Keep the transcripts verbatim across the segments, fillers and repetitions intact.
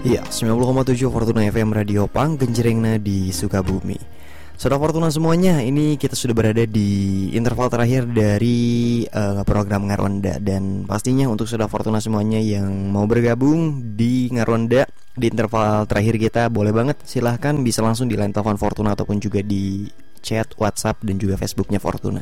Iya, sembilan puluh koma tujuh Fortuna F M Radio Pang Genjerengna di Sukabumi. Saudara Fortuna semuanya, ini kita sudah berada di interval terakhir dari uh, program Ngaronda. Dan pastinya untuk saudara Fortuna semuanya yang mau bergabung di Ngaronda di interval terakhir kita, boleh banget, silahkan bisa langsung di line telepon Fortuna ataupun juga di chat WhatsApp dan juga Facebooknya Fortuna.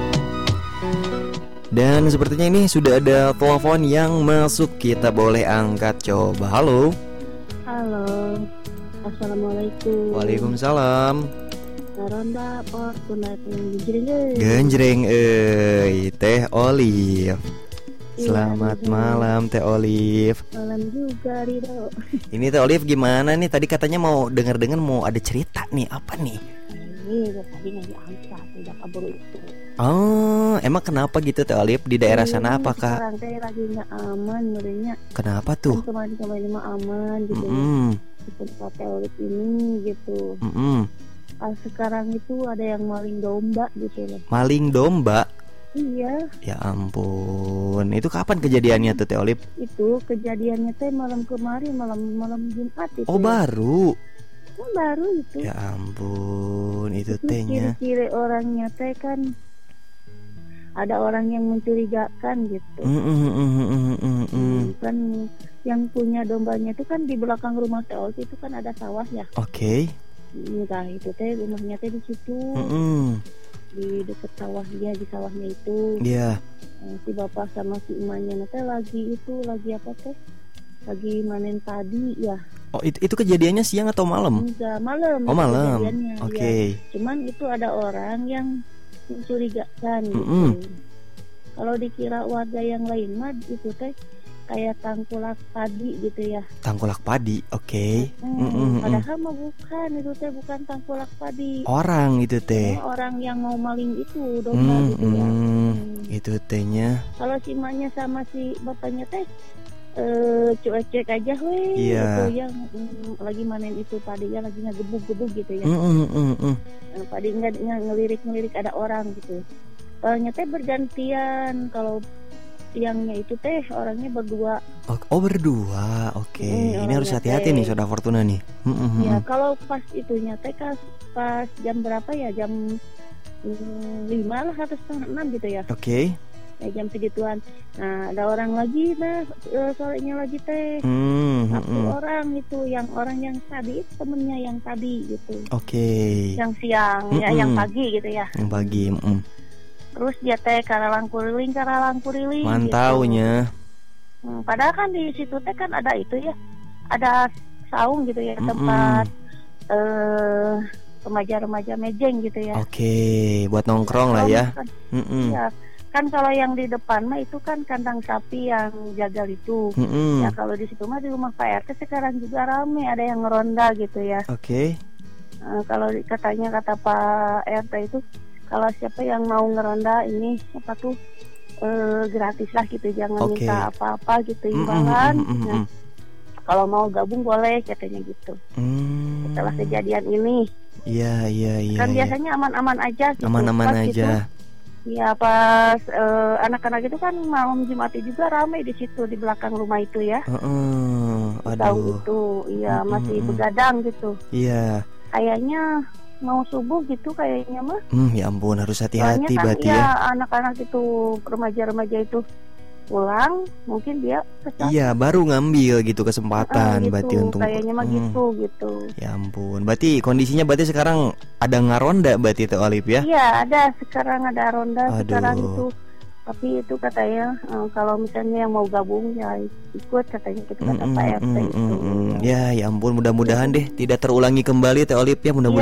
Dan sepertinya ini sudah ada telepon yang masuk, kita boleh angkat coba. Halo. Halo, assalamualaikum. Waalaikumsalam. Ngaronda Fortuna genjreng. Genjreng euy, Teh Olive. Selamat Iya, malam Teh Olive. Malam juga Rido. Ini Teh Olive gimana nih? Tadi katanya mau dengar-dengar mau ada cerita nih, apa nih? Ini tadi nggak diangkat, udah kabur itu. Oh, emang kenapa gitu Teh Olive? Di daerah sana apakah? Sekarang teh lagi nggak aman, merenya. Kenapa tuh? Kan kemarin-kemarin mah aman gitu. Mm-mm. Di tempat Teh Olive ini gitu. Mm-mm. Ah, sekarang itu ada yang maling domba gitu loh. Maling domba? Iya. Ya ampun, itu kapan kejadiannya tuh Teh Olive? Itu kejadiannya teh malam kemarin, malam malam Jumat itu. Oh ya. baru? Kan baru itu. Ya ampun, itu Itu tehnya. ciri-ciri orangnya teh kan ada orang yang mencurigakan gitu. Mm, mm, mm, mm, mm, mm, mm. Kan yang punya dombanya itu kan di belakang rumah Teh Olive itu kan ada sawah ya. Oke. Entah itu teh rumahnya teh di situ, Mm-mm. di dekat sawah dia, di sawahnya itu. Iya. Eh, si bapak sama si emaknya teh lagi itu lagi apa teh? Lagi manen padi ya. Oh itu itu kejadiannya siang atau malam? Enggak, malam. Oh malam. kejadiannya, Oke. ya. Cuman itu ada orang yang mencurigakan gitu. Mm-mm. Kalau dikira warga yang lain mah itu teh kayak tangkulak padi gitu ya. Tangkulak padi, oke. Hmm, Mm, mm, mm. padahal mah bukan, itu teh bukan tangkulak padi. Orang itu teh. Ini orang yang mau maling itu domba Hmm, gitu ya. mm, Hmm. itu tehnya. Kalau si emaknya sama si bapaknya teh eh cuek-cuek aja weh. Iya. Itu yang mm, lagi manen itu padinya lagi ngegebuk-gebuk gitu ya. Mm, mm, mm, mm. Nah, padi nggak nggak ngelirik-ngelirik ada orang gitu. Soalnya teh bergantian, kalau siangnya itu teh orangnya berdua. Oh, oh berdua, oke. Hmm, Ini harus orangnya hati-hati teh. nih Saudara Fortuna nih. Mm, mm, mm. Ya kalau pas itunya teh pas, pas jam berapa ya, jam mm, lima lah atau setengah enam gitu ya. Oke. Ya, jam segituan. Nah ada orang lagi nah e, sorenya lagi teh. Mm, mm, Satu mm. orang itu, yang orang yang tadi itu temennya yang tadi gitu. Oke. Yang siang ya, Mm-mm. yang pagi gitu ya. Yang pagi. Mm. Terus dia teh karalang kuriling, karalang kuriling. Mantaunya. Gitu. Hmm, padahal kan di situ teh kan ada itu ya, ada saung gitu ya, Mm-mm. tempat eh remaja-remaja mejeng gitu ya. Oke, buat nongkrong lah ya. Kan, Mm-mm. ya, kan kalau yang di depan mah itu kan kandang sapi yang jagal itu. Mm-mm. Ya kalau di situ mah di rumah Pak R T sekarang juga rame, ada yang ngeronda gitu ya. Oke. Eh, kalau di- katanya kata Pak R T itu kalau siapa yang mau ngeronda ini apa tuh eh, gratis lah gitu, jangan Oke. minta apa-apa gitu Mm-mm, imbalan. mm-mm, Nah, mm-mm. kalau mau gabung boleh katanya gitu. Mm. Setelah kejadian ini Iya, iya, iya. kan iya. biasanya aman-aman aja gitu. Aman-aman Pas aja. gitu, ya pas eh, anak-anak itu kan malam Jumat juga ramai di situ di belakang rumah itu ya. Heeh. Tahu Aduh. itu, iya Mm-mm, masih mm-mm. begadang gitu. Iya. Kayaknya mau subuh gitu kayaknya mah. Hmm, ya ampun, harus Soalnya hati-hati kan berarti ya ya. anak-anak itu, remaja-remaja itu pulang, mungkin dia kesasar. Iya, baru ngambil gitu Ah, kesempatan gitu, berarti untuk. kayaknya mah Hmm, gitu gitu. Ya ampun. Berarti kondisinya berarti sekarang ada ngaronda berarti Teh Olive ya? Iya ada, sekarang ada ronda. Aduh. Sekarang itu, tapi itu katanya eh, kalau misalnya yang mau gabung ya ikut katanya gitu kata Mm, Pak mm, R T mm, itu. mm, mm. Ya, ya ampun, mudah-mudahan deh tidak terulangi kembali Teh Olive ya, mudah-mudahan.